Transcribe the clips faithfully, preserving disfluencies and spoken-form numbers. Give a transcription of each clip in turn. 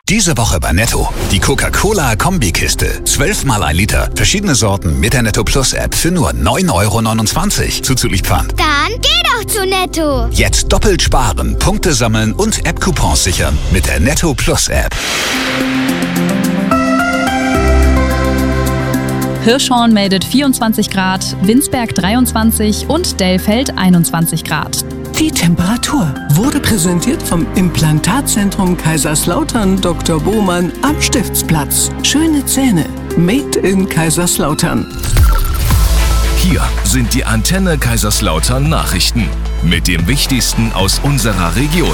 Diese Woche bei Netto. Die Coca-Cola-Kombikiste. zwölf mal ein Liter. Verschiedene Sorten mit der Netto Plus App für nur neun Euro neunundzwanzig. Zuzüglich Pfand. Dann geh doch zu Netto. Jetzt doppelt sparen, Punkte sammeln und App-Coupons sichern mit der Netto Plus App. Hirschhorn meldet vierundzwanzig Grad, Winsberg dreiundzwanzig und Dellfeld einundzwanzig Grad. Die Temperatur wurde präsentiert vom Implantatzentrum Kaiserslautern Doktor Bohmann am Stiftsplatz. Schöne Zähne, made in Kaiserslautern. Hier sind die Antenne Kaiserslautern Nachrichten mit dem Wichtigsten aus unserer Region.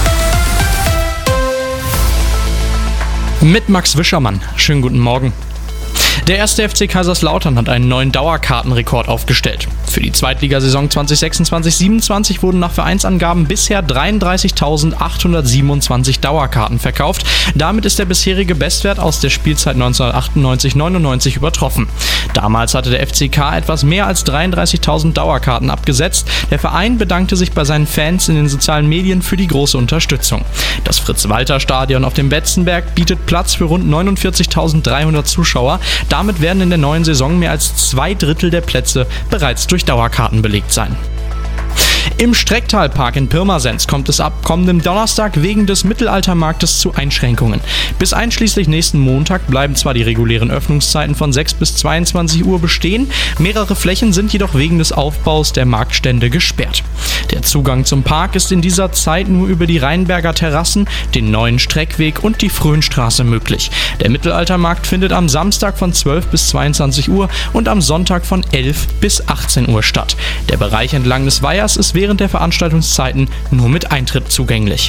Mit Max Wischermann. Schönen guten Morgen. Der erste F C Kaiserslautern hat einen neuen Dauerkartenrekord aufgestellt. Für die Zweitligasaison zwanzig sechsundzwanzig siebenundzwanzig wurden nach Vereinsangaben bisher dreiunddreißigtausendachthundertsiebenundzwanzig Dauerkarten verkauft. Damit ist der bisherige Bestwert aus der Spielzeit neunzehnhundertachtundneunzig neunundneunzig übertroffen. Damals hatte der F C K etwas mehr als dreiunddreißigtausend Dauerkarten abgesetzt. Der Verein bedankte sich bei seinen Fans in den sozialen Medien für die große Unterstützung. Das Fritz-Walter-Stadion auf dem Betzenberg bietet Platz für rund neunundvierzigtausenddreihundert Zuschauer. Damit werden in der neuen Saison mehr als zwei Drittel der Plätze bereits durch Dauerkarten belegt sein. Im Strecktalpark in Pirmasens kommt es ab kommendem Donnerstag wegen des Mittelaltermarktes zu Einschränkungen. Bis einschließlich nächsten Montag bleiben zwar die regulären Öffnungszeiten von sechs bis zweiundzwanzig Uhr bestehen, mehrere Flächen sind jedoch wegen des Aufbaus der Marktstände gesperrt. Der Zugang zum Park ist in dieser Zeit nur über die Rheinberger Terrassen, den neuen Streckweg und die Fröhnstraße möglich. Der Mittelaltermarkt findet am Samstag von zwölf bis zweiundzwanzig Uhr und am Sonntag von elf bis achtzehn Uhr statt. Der Bereich entlang des Weihers ist während der Veranstaltungszeiten nur mit Eintritt zugänglich.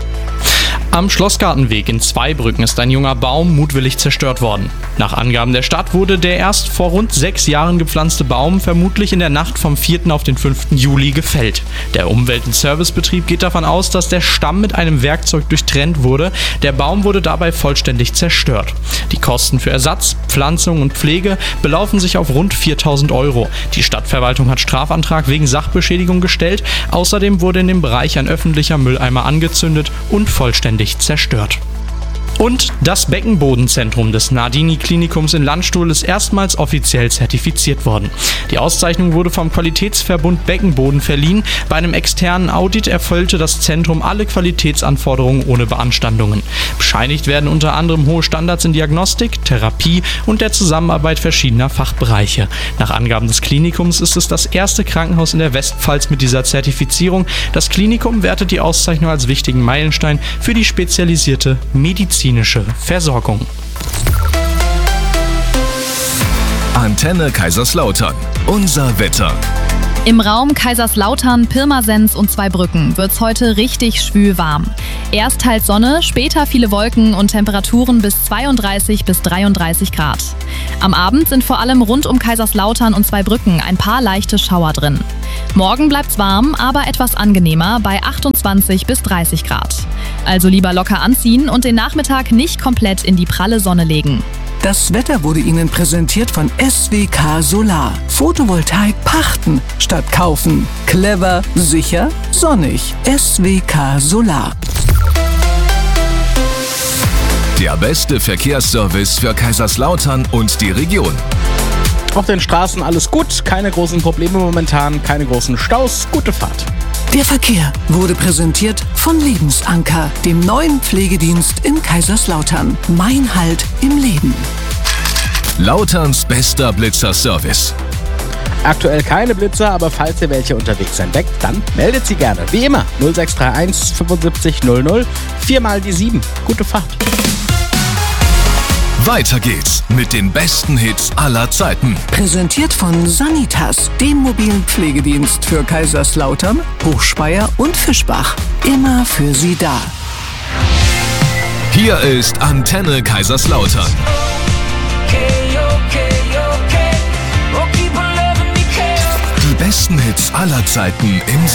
Am Schlossgartenweg in Zweibrücken ist ein junger Baum mutwillig zerstört worden. Nach Angaben der Stadt wurde der erst vor rund sechs Jahren gepflanzte Baum vermutlich in der Nacht vom vierten auf den fünften Juli gefällt. Der Umwelt- und Servicebetrieb geht davon aus, dass der Stamm mit einem Werkzeug durchtrennt wurde. Der Baum wurde dabei vollständig zerstört. Die Kosten für Ersatz, Pflanzung und Pflege belaufen sich auf rund viertausend Euro. Die Stadtverwaltung hat Strafantrag wegen Sachbeschädigung gestellt. Außerdem wurde in dem Bereich ein öffentlicher Mülleimer angezündet und vollständig zerstört. Und das Beckenbodenzentrum des Nardini-Klinikums in Landstuhl ist erstmals offiziell zertifiziert worden. Die Auszeichnung wurde vom Qualitätsverbund Beckenboden verliehen. Bei einem externen Audit erfüllte das Zentrum alle Qualitätsanforderungen ohne Beanstandungen. Bescheinigt werden unter anderem hohe Standards in Diagnostik, Therapie und der Zusammenarbeit verschiedener Fachbereiche. Nach Angaben des Klinikums ist es das erste Krankenhaus in der Westpfalz mit dieser Zertifizierung. Das Klinikum wertet die Auszeichnung als wichtigen Meilenstein für die spezialisierte Medizin. medizinische Versorgung. Antenne Kaiserslautern. Unser Wetter. Im Raum Kaiserslautern, Pirmasens und Zweibrücken wird's heute richtig schwül warm. Erst teils Sonne, später viele Wolken und Temperaturen bis zweiunddreißig bis dreiunddreißig Grad. Am Abend sind vor allem rund um Kaiserslautern und Zweibrücken ein paar leichte Schauer drin. Morgen bleibt's warm, aber etwas angenehmer bei achtundzwanzig bis dreißig Grad. Also lieber locker anziehen und den Nachmittag nicht komplett in die pralle Sonne legen. Das Wetter wurde Ihnen präsentiert von S W K Solar. Photovoltaik pachten statt kaufen. Clever, sicher, sonnig. S W K Solar. Der beste Verkehrsservice für Kaiserslautern und die Region. Auf den Straßen alles gut, keine großen Probleme momentan, keine großen Staus, gute Fahrt. Der Verkehr wurde präsentiert von Lebensanker, dem neuen Pflegedienst in Kaiserslautern. Mein Halt im Leben. Lauterns bester Blitzer-Service. Aktuell keine Blitzer, aber falls ihr welche unterwegs entdeckt, dann meldet sie gerne. Wie immer, null sechs drei eins fünfundsiebzig null null, viermal die sieben. Gute Fahrt. Weiter geht's mit den besten Hits aller Zeiten. Präsentiert von Sanitas, dem mobilen Pflegedienst für Kaiserslautern, Hochspeyer und Fischbach. Immer für Sie da. Hier ist Antenne Kaiserslautern. Die besten Hits aller Zeiten im